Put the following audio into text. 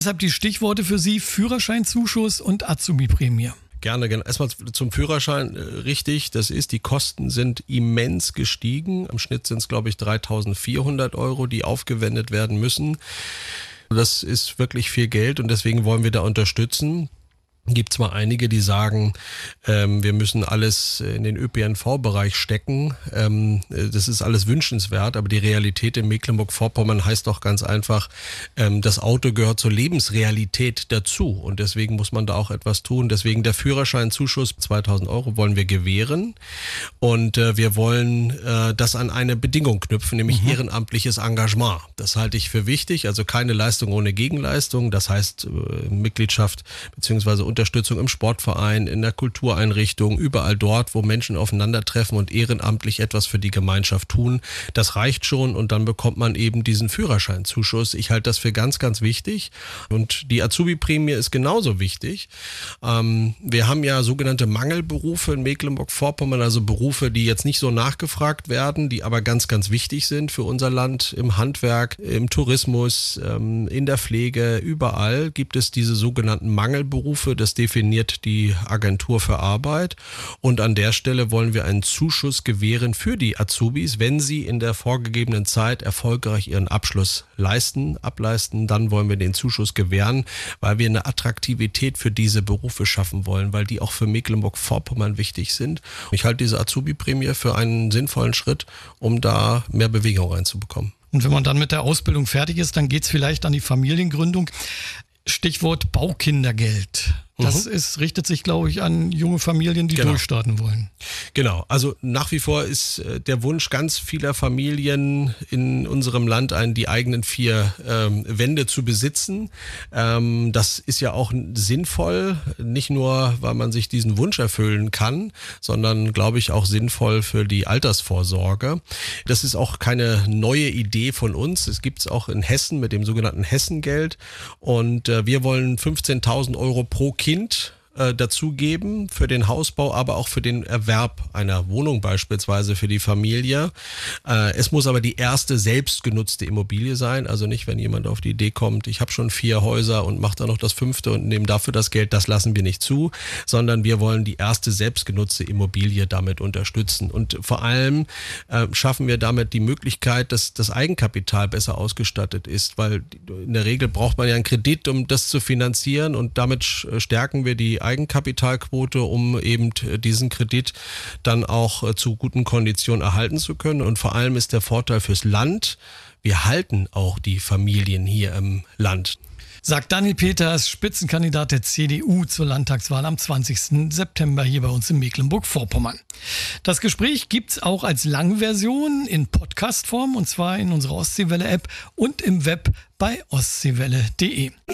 Deshalb die Stichworte für Sie: Führerscheinzuschuss und Azubi-Prämie. Gerne. Erstmal zum Führerschein. Richtig, das ist, die Kosten sind immens gestiegen. Im Schnitt sind es, glaube ich, 3.400 €, die aufgewendet werden müssen. Das ist wirklich viel Geld und deswegen wollen wir da unterstützen. Gibt zwar einige, die sagen, wir müssen alles in den ÖPNV-Bereich stecken. Das ist alles wünschenswert, aber die Realität in Mecklenburg-Vorpommern heißt doch ganz einfach, das Auto gehört zur Lebensrealität dazu und deswegen muss man da auch etwas tun. Deswegen der Führerscheinzuschuss 2.000 € wollen wir gewähren und wir wollen das an eine Bedingung knüpfen, nämlich ehrenamtliches Engagement. Das halte ich für wichtig, also keine Leistung ohne Gegenleistung. Das heißt Mitgliedschaft bzw. Unterstützung im Sportverein, in der Kultureinrichtung, überall dort, wo Menschen aufeinandertreffen und ehrenamtlich etwas für die Gemeinschaft tun. Das reicht schon und dann bekommt man eben diesen Führerscheinzuschuss. Ich halte das für ganz, ganz wichtig und die Azubi-Prämie ist genauso wichtig. Wir haben ja sogenannte Mangelberufe in Mecklenburg-Vorpommern, also Berufe, die jetzt nicht so nachgefragt werden, die aber ganz, ganz wichtig sind für unser Land. Im Handwerk, im Tourismus, in der Pflege, überall gibt es diese sogenannten Mangelberufe. Das definiert die Agentur für Arbeit und an der Stelle wollen wir einen Zuschuss gewähren für die Azubis, wenn sie in der vorgegebenen Zeit erfolgreich ihren Abschluss ableisten, dann wollen wir den Zuschuss gewähren, weil wir eine Attraktivität für diese Berufe schaffen wollen, weil die auch für Mecklenburg-Vorpommern wichtig sind. Ich halte diese Azubi-Prämie für einen sinnvollen Schritt, um da mehr Bewegung reinzubekommen. Und wenn man dann mit der Ausbildung fertig ist, dann geht es vielleicht an die Familiengründung. Stichwort Baukindergeld. Das richtet sich, glaube ich, an junge Familien, die durchstarten wollen. Genau, also nach wie vor ist der Wunsch ganz vieler Familien in unserem Land, die eigenen 4 Wände zu besitzen. Das ist ja auch sinnvoll, nicht nur, weil man sich diesen Wunsch erfüllen kann, sondern, glaube ich, auch sinnvoll für die Altersvorsorge. Das ist auch keine neue Idee von uns. Es gibt es auch in Hessen mit dem sogenannten Hessengeld und wir wollen 15.000 € pro Kind dazugeben für den Hausbau, aber auch für den Erwerb einer Wohnung beispielsweise für die Familie. Es muss aber die erste selbstgenutzte Immobilie sein, also nicht, wenn jemand auf die Idee kommt, ich habe schon 4 Häuser und mache da noch das 5. und nehme dafür das Geld, das lassen wir nicht zu, sondern wir wollen die erste selbstgenutzte Immobilie damit unterstützen und vor allem schaffen wir damit die Möglichkeit, dass das Eigenkapital besser ausgestattet ist, weil in der Regel braucht man ja einen Kredit, um das zu finanzieren und damit stärken wir die Eigenkapitalquote, um eben diesen Kredit dann auch zu guten Konditionen erhalten zu können. Und vor allem ist der Vorteil fürs Land, wir halten auch die Familien hier im Land. Sagt Daniel Peters, Spitzenkandidat der CDU zur Landtagswahl am 20. September hier bei uns in Mecklenburg-Vorpommern. Das Gespräch gibt's auch als Langversion in Podcast-Form und zwar in unserer Ostseewelle-App und im Web bei ostseewelle.de.